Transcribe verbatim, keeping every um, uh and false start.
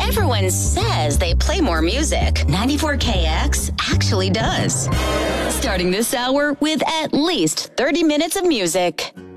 Everyone says they play more music. ninety-four K X actually does. Starting this hour with at least thirty minutes of music.